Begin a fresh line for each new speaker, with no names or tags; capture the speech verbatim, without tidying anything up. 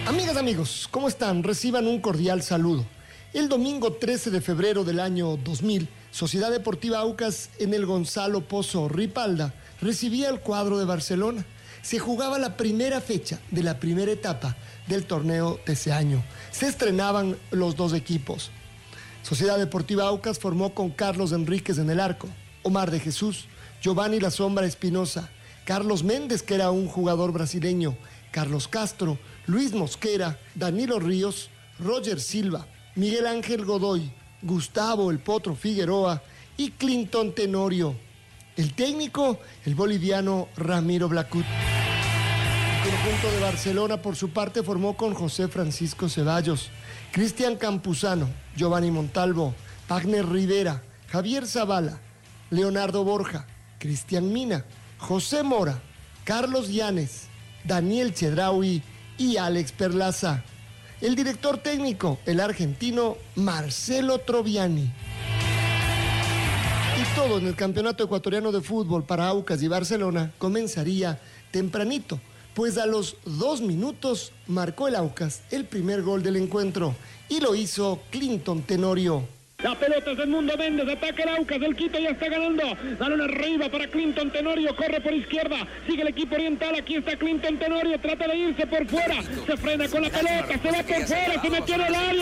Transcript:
Amigas, amigos, ¿cómo están? Reciban un cordial saludo. El domingo trece de febrero del año dos mil, Sociedad Deportiva Aucas en el Gonzalo Pozo Ripalda recibía el cuadro de Barcelona. Se jugaba la primera fecha de la primera etapa del torneo de ese año. Se estrenaban los dos equipos. Sociedad Deportiva Aucas formó con Carlos Enríquez en el arco, Omar de Jesús, Giovanni La Sombra Espinosa, Carlos Méndez, que era un jugador brasileño, Carlos Castro, Luis Mosquera, Danilo Ríos, Roger Silva, Miguel Ángel Godoy, Gustavo El Potro Figueroa y Clinton Tenorio. El técnico, el boliviano Ramiro Blacut. El conjunto de Barcelona, por su parte, formó con José Francisco Ceballos, Cristian Campuzano, Giovanni Montalvo, Wagner Rivera, Javier Zavala, Leonardo Borja, Cristian Mina, José Mora, Carlos Llanes, Daniel Chedraui y Alex Perlaza. El director técnico, el argentino Marcelo Troviani. Y todo en el Campeonato Ecuatoriano de Fútbol para Aucas y Barcelona comenzaría tempranito, pues a los dos minutos marcó el Aucas el primer gol del encuentro y lo hizo Clinton Tenorio.
La pelota es del Mundo Méndez, ataca el Aucas, el Quito ya está ganando, balón arriba para Clinton Tenorio, corre por izquierda, sigue el equipo oriental, aquí está Clinton Tenorio, trata de irse por fuera, se frena con la pelota, se va por fuera, se metió en el área.